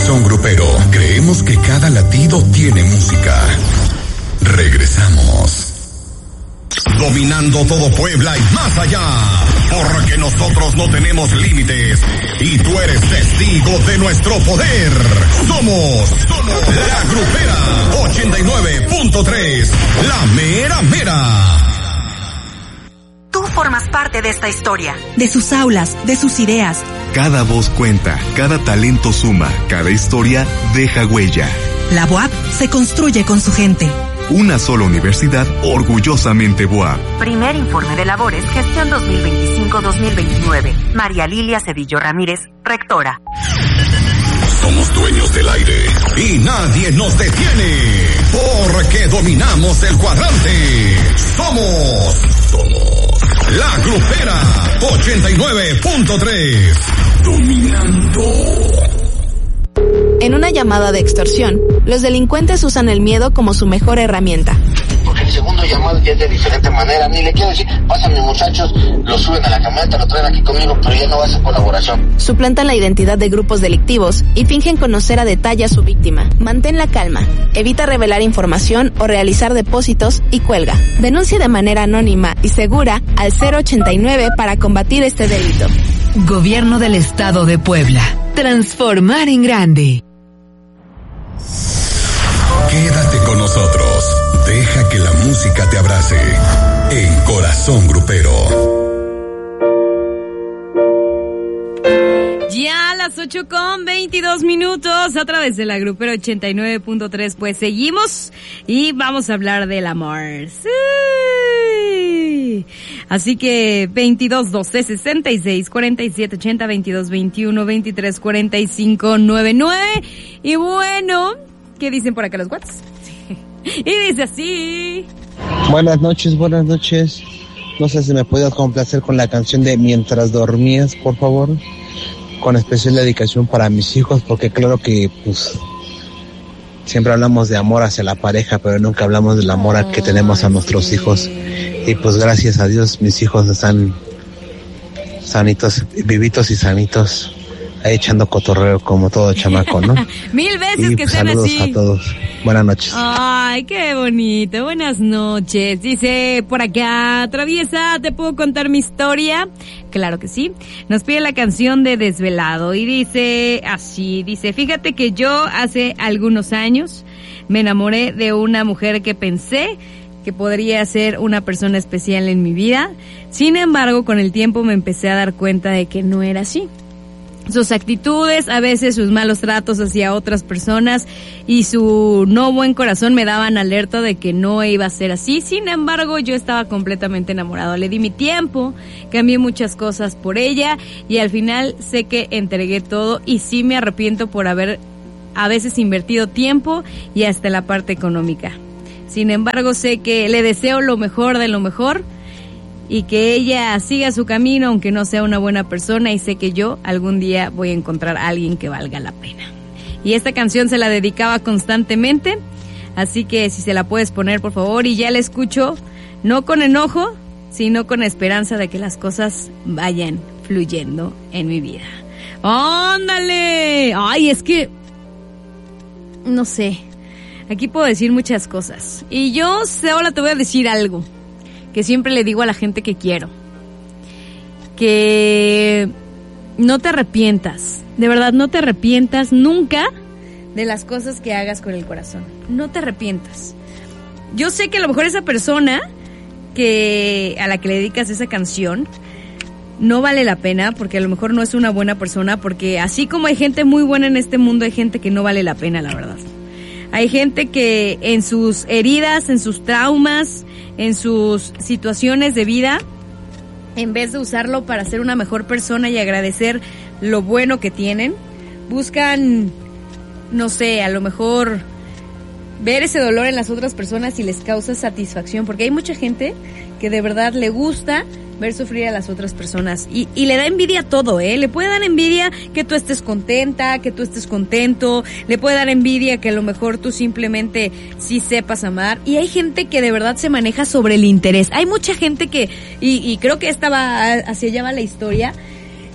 Corazón Grupero, creemos que cada latido tiene música. Regresamos. Dominando todo Puebla y más allá, porque nosotros no tenemos límites y tú eres testigo de nuestro poder. Somos La Grupera 89.3, la mera mera. Tú formas parte de esta historia. De sus aulas, de sus ideas. Cada voz cuenta, cada talento suma, cada historia deja huella. La BUAP se construye con su gente. Una sola universidad orgullosamente BUAP. Primer informe de labores, gestión 2025-2029. María Lilia Cedillo Ramírez, rectora. Somos dueños del aire y nadie nos detiene, porque dominamos el cuadrante. Somos La Grupera 89.3. Dominando. En una llamada de extorsión, los delincuentes usan el miedo como su mejor herramienta. Porque el segundo llamado ya es de diferente manera. Ni le quiero decir, pasan muchachos, lo suben a la camioneta, lo traen aquí conmigo, pero ya no va a ser colaboración. Suplantan la identidad de grupos delictivos y fingen conocer a detalle a su víctima. Mantén la calma, evita revelar información o realizar depósitos y cuelga. Denuncia de manera anónima y segura al 089 para combatir este delito. Gobierno del Estado de Puebla. Transformar en grande. Quédate con nosotros. Deja que la música te abrace. En Corazón Grupero. Ya a las 8:22 a través de La Grupero 89.3. Pues seguimos y vamos a hablar del amor. Sí. Así que 22 12 66 47 80 22 21 23 45 99. Y bueno, ¿qué dicen por acá los WhatsApp? Y dice así. Buenas noches. No sé si me puedes complacer con la canción de Mientras Dormías, por favor. Con especial dedicación para mis hijos, porque claro que pues siempre hablamos de amor hacia la pareja, pero nunca hablamos del amor que tenemos a nuestros hijos. Y pues gracias a Dios mis hijos están sanitos, vivitos y sanitos, ahí echando cotorreo como todo chamaco, ¿no? Mil veces y que pues, sean saludos así. a todos. Buenas noches. Ay, qué bonito. Buenas noches. Dice por acá, Traviesa, ¿te puedo contar mi historia? Claro que sí. Nos pide la canción de Desvelado y dice así, fíjate que yo hace algunos años me enamoré de una mujer que pensé que podría ser una persona especial en mi vida. Sin embargo, con el tiempo me empecé a dar cuenta de que no era así. Sus actitudes, a veces sus malos tratos hacia otras personas y su no buen corazón me daban alerta de que no iba a ser así. Sin embargo, yo estaba completamente enamorado. Le di mi tiempo, cambié muchas cosas por ella y al final sé que entregué todo y sí me arrepiento por haber a veces invertido tiempo y hasta la parte económica. Sin embargo, sé que le deseo lo mejor de lo mejor y que ella siga su camino aunque no sea una buena persona, y sé que yo algún día voy a encontrar a alguien que valga la pena. Y esta canción se la dedicaba constantemente, así que si se la puedes poner por favor, y ya la escucho no con enojo, sino con esperanza de que las cosas vayan fluyendo en mi vida. ¡Ándale! Ay, es que no sé, aquí puedo decir muchas cosas y yo ahora te voy a decir algo que siempre le digo a la gente que quiero, que no te arrepientas, de verdad no te arrepientas nunca de las cosas que hagas con el corazón, no te arrepientas. Yo sé que a lo mejor esa persona a la que le dedicas esa canción no vale la pena, porque a lo mejor no es una buena persona, porque así como hay gente muy buena en este mundo, hay gente que no vale la pena, la verdad. Hay gente que en sus heridas, en sus traumas, en sus situaciones de vida, en vez de usarlo para ser una mejor persona y agradecer lo bueno que tienen, buscan, no sé, a lo mejor ver ese dolor en las otras personas y les causa satisfacción, porque hay mucha gente que de verdad le gusta ver sufrir a las otras personas y le da envidia todo, le puede dar envidia que tú estés contenta, que tú estés contento, le puede dar envidia que a lo mejor tú simplemente sí sepas amar, y hay gente que de verdad se maneja sobre el interés. Hay mucha gente que, y creo que hacia allá va la historia,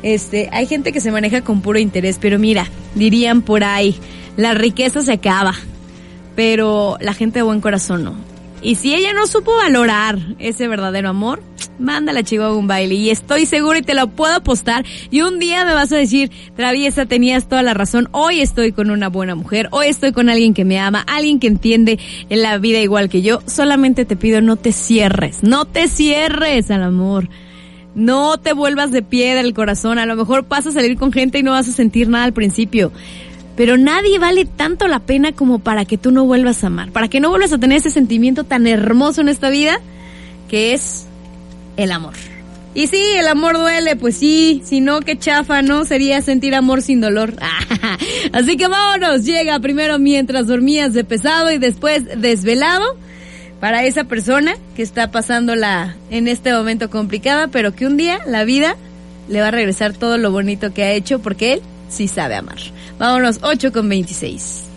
Hay gente que se maneja con puro interés, pero mira, dirían por ahí, la riqueza se acaba, pero la gente de buen corazón no. Y si ella no supo valorar ese verdadero amor, mándala a Chihuahua un baile. Y estoy segura y te lo puedo apostar. Y un día me vas a decir, Traviesa, tenías toda la razón. Hoy estoy con una buena mujer. Hoy estoy con alguien que me ama. Alguien que entiende en la vida igual que yo. Solamente te pido, no te cierres. No te cierres al amor. No te vuelvas de piedra el corazón. A lo mejor vas a salir con gente y no vas a sentir nada al principio. Pero nadie vale tanto la pena como para que tú no vuelvas a amar, para que no vuelvas a tener ese sentimiento tan hermoso en esta vida, que es el amor. Y sí, el amor duele, pues sí, si no, qué chafa, ¿no? Sería sentir amor sin dolor. Así que vámonos, llega primero Mientras Dormías de Pesado y después Desvelado, para esa persona que está pasándola en este momento complicada, pero que un día la vida le va a regresar todo lo bonito que ha hecho, porque él sí sabe amar. Vámonos, 8:26.